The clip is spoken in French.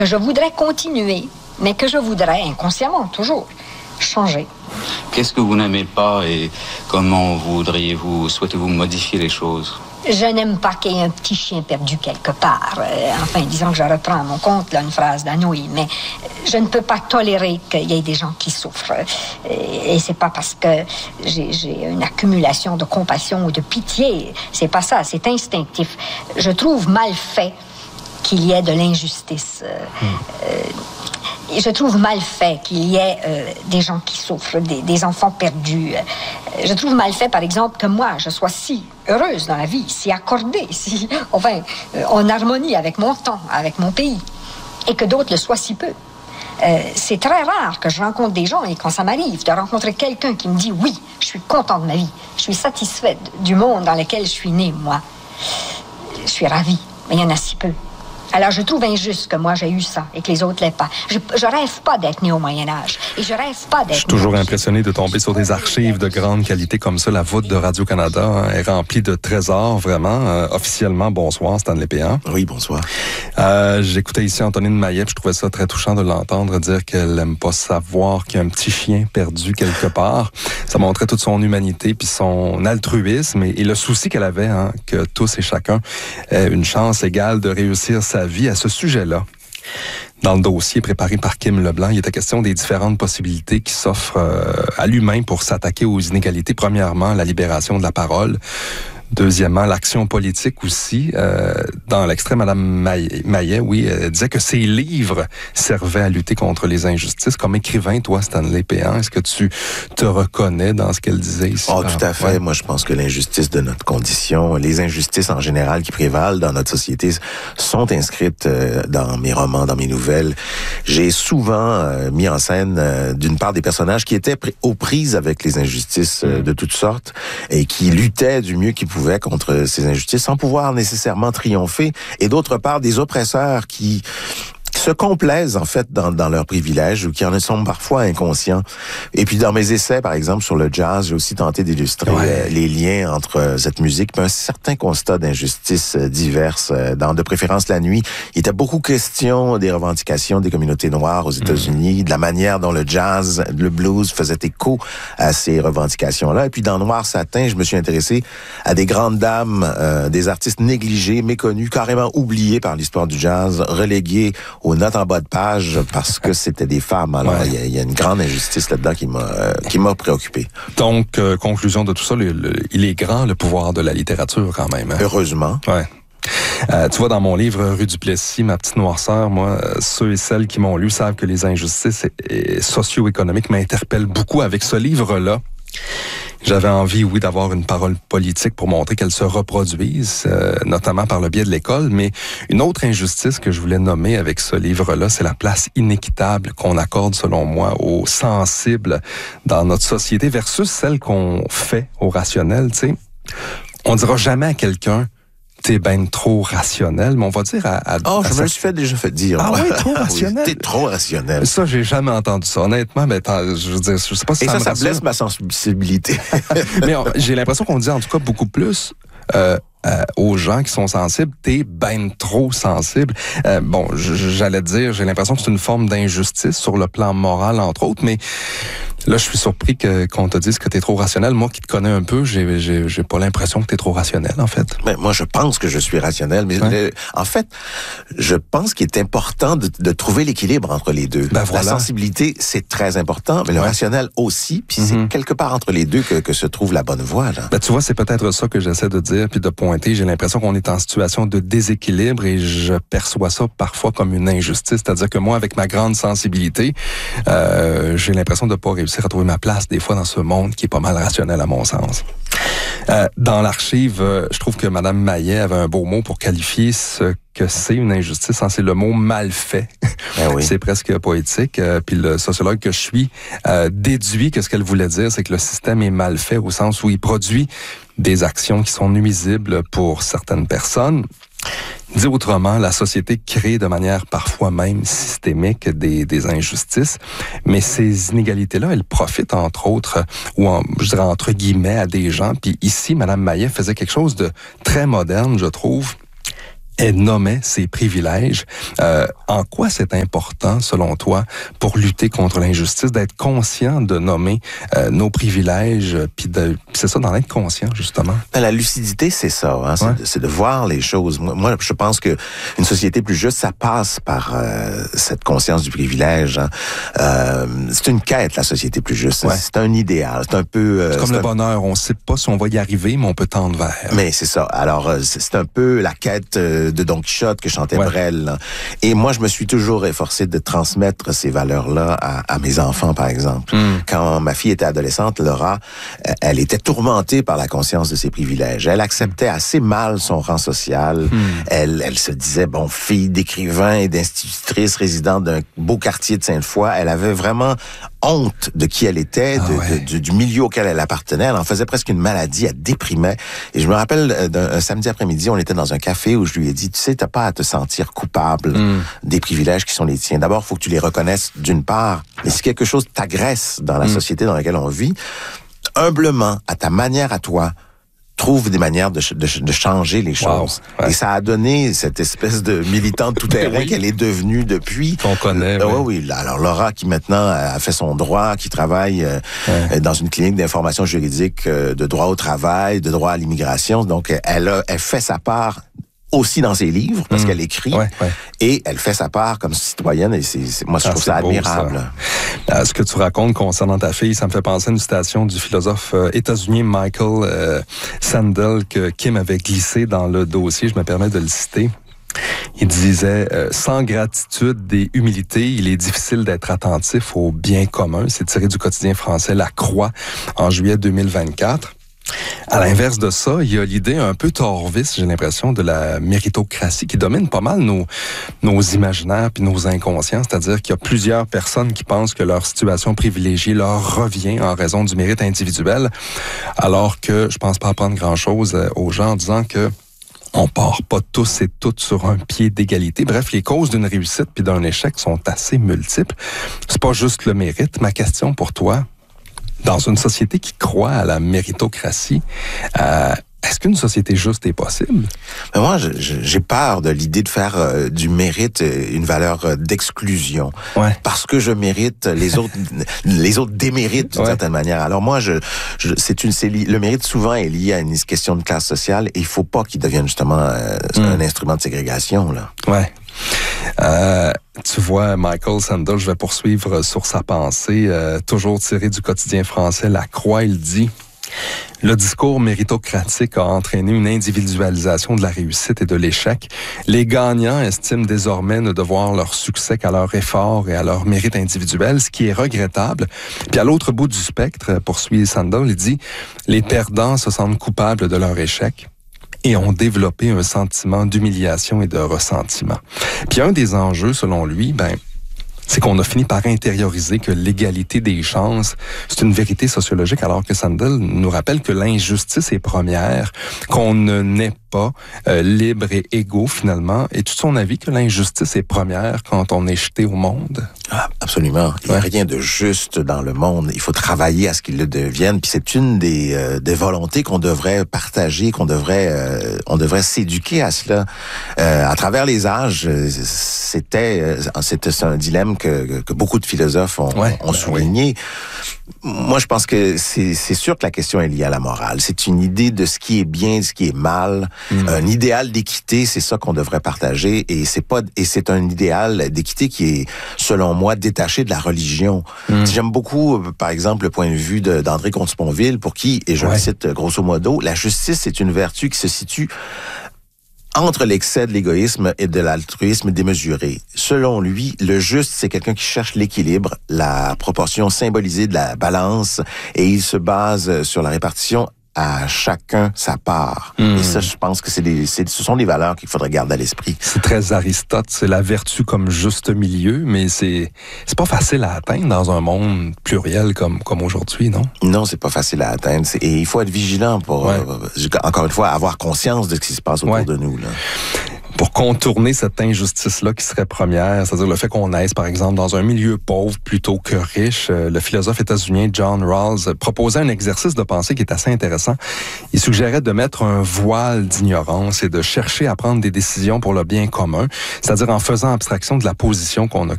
Je voudrais continuer, mais que je voudrais, inconsciemment, toujours, changer. Qu'est-ce que vous n'aimez pas et comment souhaitez-vous modifier les choses? Je n'aime pas qu'il y ait un petit chien perdu quelque part. Enfin, disons que je reprends à mon compte là, une phrase d'Anouilh, mais je ne peux pas tolérer qu'il y ait des gens qui souffrent. Et c'est pas parce que j'ai une accumulation de compassion ou de pitié. C'est pas ça, c'est instinctif. Je trouve mal fait qu'il y ait de l'injustice. Je trouve mal fait qu'il y ait des gens qui souffrent, des enfants perdus. Je trouve mal fait, par exemple, que moi, je sois si heureuse dans la vie, si accordée, en harmonie avec mon temps, avec mon pays, et que d'autres le soient si peu. C'est très rare que je rencontre des gens, et quand ça m'arrive de rencontrer quelqu'un qui me dit « Oui, je suis content de ma vie, je suis satisfaite du monde dans lequel je suis née, moi. Je suis ravie. » Mais il y en a si peu. Alors, je trouve injuste que moi, j'ai eu ça et que les autres l'aient pas. Je rêve pas d'être né au Moyen-Âge. Et je rêve pas d'être... Je suis toujours impressionné de tomber sur des archives de grande qualité comme ça. La voûte de Radio-Canada est remplie de trésors, vraiment. Officiellement, bonsoir, Stanley Péan. Oui, bonsoir. J'écoutais ici Antonine Maillet, puis je trouvais ça très touchant de l'entendre dire qu'elle aime pas savoir qu'il y a un petit chien perdu quelque part. Ça montrait toute son humanité, puis son altruisme et le souci qu'elle avait, que tous et chacun aient une chance égale de réussir sa vie à ce sujet-là. Dans le dossier préparé par Kim Leblanc, il était question des différentes possibilités qui s'offrent à l'humain pour s'attaquer aux inégalités. Premièrement, la libération de la parole. Deuxièmement, l'action politique aussi. Dans l'extrait, Mme Maillet, oui, disait que ses livres servaient à lutter contre les injustices. Comme écrivain, toi, Stanley Péan, est-ce que tu te reconnais dans ce qu'elle disait ici? Oh, tout à fait. Ouais. Moi, je pense que l'injustice de notre condition, les injustices en général qui prévalent dans notre société sont inscrites dans mes romans, dans mes nouvelles. J'ai souvent mis en scène, d'une part, des personnages qui étaient aux prises avec les injustices de toutes sortes et qui luttaient du mieux qu'ils pouvaient contre ces injustices sans pouvoir nécessairement triompher, et d'autre part des oppresseurs qui se complaisent en fait dans leurs privilèges ou qui en sont parfois inconscients. Et puis dans mes essais, par exemple, sur le jazz, j'ai aussi tenté d'illustrer les liens entre cette musique et un certain constat d'injustices diverses. Dans De préférence la nuit, il était beaucoup question des revendications des communautés noires aux États-Unis, de la manière dont le jazz, le blues faisait écho à ces revendications-là. Et puis dans Noir Satin, je me suis intéressé à des grandes dames, des artistes négligés, méconnus, carrément oubliés par l'histoire du jazz, relégués aux notes en bas de page parce que c'était des femmes. Alors, il y a une grande injustice là-dedans qui m'a préoccupé. Donc, conclusion de tout ça, il est grand, le pouvoir de la littérature, quand même. Hein? Heureusement. Ouais. Tu vois, dans mon livre Rue du Plessis, ma petite noirceur, moi, ceux et celles qui m'ont lu savent que les injustices socio-économiques m'interpellent beaucoup. Avec ce livre-là, j'avais envie, oui, d'avoir une parole politique pour montrer qu'elle se reproduise, notamment par le biais de l'école. Mais une autre injustice que je voulais nommer avec ce livre-là, c'est la place inéquitable qu'on accorde, selon moi, aux sensibles dans notre société versus celle qu'on fait aux rationnels. Tu sais, on dira jamais à quelqu'un: t'es ben trop rationnel, mais on va dire je me le suis déjà fait dire. Ah oui, trop rationnel? Oui, t'es trop rationnel. Ça, j'ai jamais entendu ça. Honnêtement, mais je veux dire, je sais pas si ça me rassure. Blesse ma sensibilité. Mais j'ai l'impression qu'on dit en tout cas beaucoup plus aux gens qui sont sensibles, t'es ben trop sensible. J'allais dire, j'ai l'impression que c'est une forme d'injustice sur le plan moral, entre autres, mais là, je suis surpris qu'on te dise que t'es trop rationnel. Moi qui te connais un peu, j'ai pas l'impression que t'es trop rationnel, en fait. Mais moi, je pense que je suis rationnel, mais en fait, je pense qu'il est important de trouver l'équilibre entre les deux. Ben voilà. La sensibilité, c'est très important, mais le rationnel aussi, puis c'est quelque part entre les deux que se trouve la bonne voie, là. Ben, tu vois, c'est peut-être ça que j'essaie de dire puis de pointer. J'ai l'impression qu'on est en situation de déséquilibre et je perçois ça parfois comme une injustice. C'est-à-dire que moi, avec ma grande sensibilité, j'ai l'impression de pas réussir à trouver ma place des fois dans ce monde qui est pas mal rationnel à mon sens. Dans l'archive, je trouve que Mme Maillet avait un beau mot pour qualifier ce que c'est une injustice. C'est le mot mal fait. Oui. C'est presque poétique. Puis le sociologue que je suis déduit que ce qu'elle voulait dire, c'est que le système est mal fait au sens où il produit des actions qui sont nuisibles pour certaines personnes. Dit autrement, la société crée de manière parfois même systémique des injustices, mais ces inégalités-là, elles profitent entre autres, je dirais entre guillemets, à des gens. Puis ici, Mme Maillet faisait quelque chose de très moderne, je trouve. elle nommait ses privilèges. En quoi c'est important, selon toi, pour lutter contre l'injustice, d'être conscient de nommer nos privilèges, puis c'est ça, d'en être conscient, justement? La lucidité, c'est ça. Hein? C'est de voir les choses. Moi, je pense que une société plus juste, ça passe par cette conscience du privilège. Hein? C'est une quête, la société plus juste. Ouais. C'est un idéal. C'est un peu... c'est comme le bonheur. On ne sait pas si on va y arriver, mais on peut tendre vers. Mais c'est ça. Alors, c'est un peu la quête de Don Quichotte que chantait Brel. Là. Et moi, je me suis toujours efforcé de transmettre ces valeurs-là à mes enfants, par exemple. Quand ma fille était adolescente, Laura, elle était tourmentée par la conscience de ses privilèges. Elle acceptait assez mal son rang social. Elle se disait, bon, fille d'écrivain et d'institutrice résidente d'un beau quartier de Sainte-Foy, elle avait vraiment honte de qui elle était, du milieu auquel elle appartenait. Elle en faisait presque une maladie, elle déprimait. Et je me rappelle d'un samedi après-midi, on était dans un café où je lui ai dit, tu sais, t'as pas à te sentir coupable des privilèges qui sont les tiens. D'abord, il faut que tu les reconnaisses d'une part. Mais si quelque chose t'agresse dans la société dans laquelle on vit, humblement, à ta manière à toi, trouve des manières de changer les choses. Wow, ouais. Et ça a donné cette espèce de militante tout-terrain qu'elle est devenue depuis. Qu'on connaît. Oui. Alors Laura, qui maintenant a fait son droit, qui travaille dans une clinique d'information juridique, de droit au travail, de droit à l'immigration. Donc, elle fait sa part aussi dans ses livres, parce qu'elle écrit, et elle fait sa part comme citoyenne, et moi, je trouve ça admirable. Ça. Ce que tu racontes concernant ta fille, ça me fait penser à une citation du philosophe états-unien Michael Sandel que Kim avait glissé dans le dossier, je me permets de le citer. Il disait « Sans gratitude et humilité, il est difficile d'être attentif au bien commun ». C'est tiré du quotidien français La Croix en juillet 2024. À l'inverse de ça, il y a l'idée un peu torviste, j'ai l'impression, de la méritocratie qui domine pas mal nos imaginaires puis nos inconscients. C'est-à-dire qu'il y a plusieurs personnes qui pensent que leur situation privilégiée leur revient en raison du mérite individuel, alors que je pense pas apprendre grand-chose aux gens en disant que on part pas tous et toutes sur un pied d'égalité. Bref, les causes d'une réussite puis d'un échec sont assez multiples. C'est pas juste le mérite. Ma question pour toi, dans une société qui croit à la méritocratie, est-ce qu'une société juste est possible? Mais moi, j'ai peur de l'idée de faire du mérite une valeur d'exclusion. Parce que je mérite, les autres déméritent d'une certaine manière. Alors moi, le mérite souvent est lié à une question de classe sociale et il faut pas qu'il devienne justement un instrument de ségrégation, là. Tu vois, Michael Sandel, je vais poursuivre sur sa pensée, toujours tiré du quotidien français La Croix, il dit « Le discours méritocratique a entraîné une individualisation de la réussite et de l'échec. Les gagnants estiment désormais ne devoir leur succès qu'à leur effort et à leur mérite individuel, ce qui est regrettable. Puis à l'autre bout du spectre, poursuit Sandel, il dit « Les perdants se sentent coupables de leur échec. » Et ont développé un sentiment d'humiliation et de ressentiment. Puis un des enjeux, selon lui, c'est qu'on a fini par intérioriser que l'égalité des chances, c'est une vérité sociologique, alors que Sandel nous rappelle que l'injustice est première, qu'on ne naît pas libre et égaux finalement. Et tout son avis que l'injustice est première quand on est jeté au monde? Ah, absolument. Il n'y a rien de juste dans le monde. Il faut travailler à ce qu'il le devienne. Puis c'est une des volontés qu'on devrait partager, on devrait s'éduquer à cela. À travers les âges, c'est un dilemme que beaucoup de philosophes ont souligné. Moi, je pense que c'est sûr que la question est liée à la morale. C'est une idée de ce qui est bien, de ce qui est mal. Un idéal d'équité, c'est ça qu'on devrait partager. Et c'est un idéal d'équité qui est, selon moi, détaché de la religion. J'aime beaucoup, par exemple, le point de vue d'André Comte-Sponville, pour qui, et je le cite grosso modo, la justice, c'est une vertu qui se situe entre l'excès de l'égoïsme et de l'altruisme démesuré. Selon lui, le juste, c'est quelqu'un qui cherche l'équilibre, la proportion symbolisée de la balance, et il se base sur la répartition à chacun sa part. Et ça, je pense que ce sont des valeurs qu'il faudrait garder à l'esprit. C'est très Aristote, c'est la vertu comme juste milieu, mais c'est pas facile à atteindre dans un monde pluriel comme aujourd'hui, non? Non, c'est pas facile à atteindre. Et il faut être vigilant pour, encore une fois, avoir conscience de ce qui se passe autour de nous, là. Pour contourner cette injustice-là qui serait première, c'est-à-dire le fait qu'on naisse, par exemple, dans un milieu pauvre plutôt que riche, le philosophe états-unien John Rawls proposait un exercice de pensée qui est assez intéressant. Il suggérait de mettre un voile d'ignorance et de chercher à prendre des décisions pour le bien commun, c'est-à-dire en faisant abstraction de la position qu'on occupe